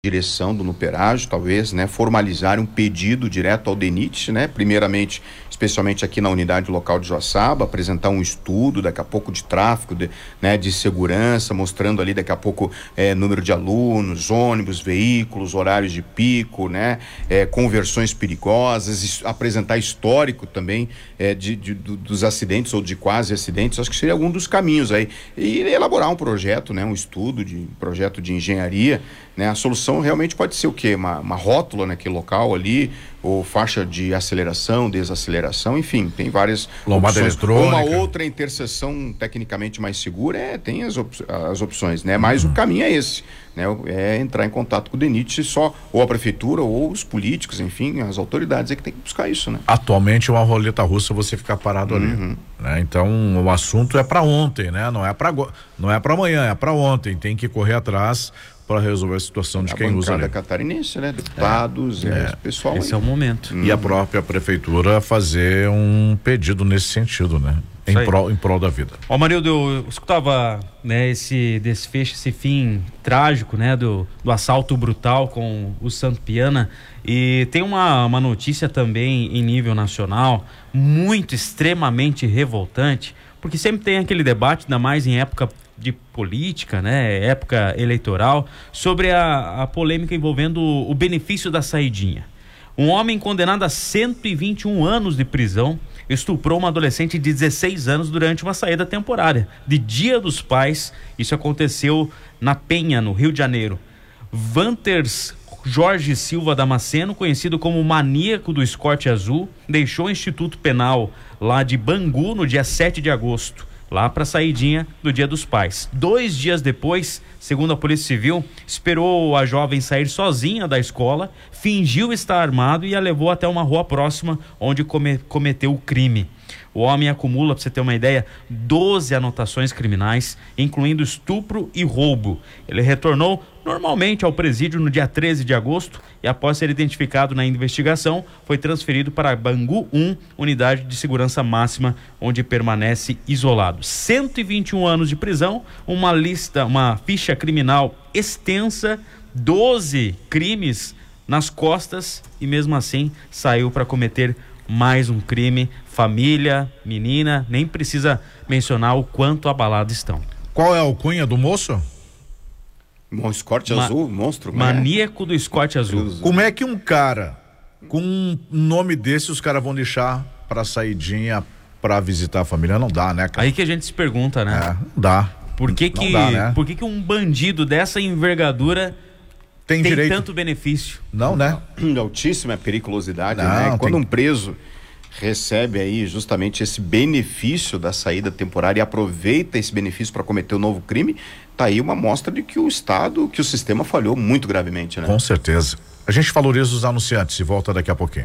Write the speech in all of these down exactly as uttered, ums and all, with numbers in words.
direção do Nuperágio, talvez, né, formalizar um pedido direto ao DENIT, né, primeiramente, especialmente aqui na unidade local de Joaçaba, apresentar um estudo, daqui a pouco, de tráfego, de, né, de segurança, mostrando ali, daqui a pouco, é, número de alunos, ônibus, veículos, horários de pico, né, é, conversões perigosas, is, apresentar histórico também, é, de, de, do, dos acidentes ou de quase acidentes. Acho que seria algum dos caminhos aí, e elaborar um projeto, né, um estudo de projeto de engenharia, né, a solução realmente pode ser o quê? Uma, uma rótula naquele local ali, ou faixa de aceleração, desaceleração, enfim, tem várias lombada eletrônica. Uma outra interseção tecnicamente mais segura, é, tem as, op as opções, né? Mas uhum. o caminho é esse, né? É entrar em contato com o DENIT, só, ou a prefeitura, ou os políticos, enfim, as autoridades é que tem que buscar isso, né? Atualmente, uma roleta russa, você fica parado ali, uhum. né? Então, o assunto é para ontem, né? Não é para não é para amanhã, é para ontem, tem que correr atrás para resolver a situação de a quem usa ali. A bancada catarinense, né? Deputados, é, é, pessoal. Esse aí. é o momento. Hum. E a própria prefeitura fazer um pedido nesse sentido, né? Em prol, em prol da vida. Ó, Marildo, eu escutava, né, esse desfecho, esse fim trágico, né, do, do assalto brutal com o Santo Piana, e tem uma, uma notícia também em nível nacional, muito, extremamente revoltante, porque sempre tem aquele debate, ainda mais em época de política, né, época eleitoral, sobre a, a polêmica envolvendo o benefício da saidinha. Um homem condenado a cento e vinte e um anos de prisão estuprou uma adolescente de dezesseis anos durante uma saída temporária de Dia dos Pais. Isso aconteceu na Penha, no Rio de Janeiro. Vanters Jorge Silva Damasceno, conhecido como maníaco do escorte azul, deixou o Instituto Penal lá de Bangu no dia sete de agosto. Lá para a saidinha do Dia dos Pais. Dois dias depois, segundo a Polícia Civil, esperou a jovem sair sozinha da escola, fingiu estar armado e a levou até uma rua próxima onde come, cometeu o crime. O homem acumula, para você ter uma ideia, doze anotações criminais, incluindo estupro e roubo. Ele retornou normalmente ao presídio no dia treze de agosto e, após ser identificado na investigação, foi transferido para Bangu um, unidade de segurança máxima, onde permanece isolado. cento e vinte e um anos de prisão, uma lista, uma ficha criminal extensa, doze crimes nas costas e, mesmo assim, saiu para cometer mais um crime. Família, menina, nem precisa mencionar o quanto abalados estão. Qual é a alcunha do moço? Um escorte Ma azul, monstro. Maníaco é? do escorte azul. Como é que um cara com um nome desse os caras vão deixar pra saidinha pra visitar a família? Não dá, né, cara? Aí que a gente se pergunta, né? É, não dá. Por que que, dá, né? por que que um bandido dessa envergadura tem, tem direito... tanto benefício? Não, né? Altíssima periculosidade, não, né? Quando tem... um preso recebe aí justamente esse benefício da saída temporária e aproveita esse benefício para cometer um novo crime, tá aí uma mostra de que o Estado, que o sistema falhou muito gravemente, né? Com certeza. A gente valoriza os anunciantes e volta daqui a pouquinho.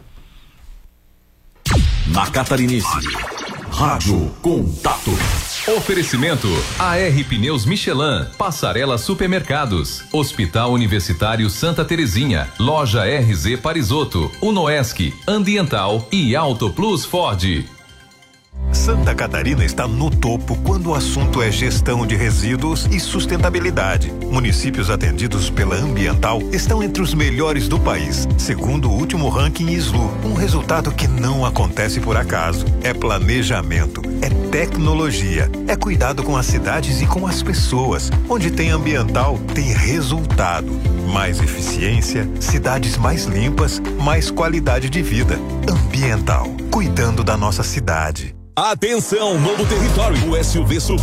Na Catarinense, Rádio Contato. Oferecimento A R Pneus Michelin, Passarela Supermercados, Hospital Universitário Santa Terezinha, Loja R Z Parisotto, Unoesc, Ambiental e Auto Plus Ford. Santa Catarina está no topo quando o assunto é gestão de resíduos e sustentabilidade. Municípios atendidos pela Ambiental estão entre os melhores do país, segundo o último ranking S L U. Um resultado que não acontece por acaso. É planejamento, é tecnologia, é cuidado com as cidades e com as pessoas. Onde tem Ambiental, tem resultado. Mais eficiência, cidades mais limpas, mais qualidade de vida. Ambiental, cuidando da nossa cidade. Atenção, novo território, o S U V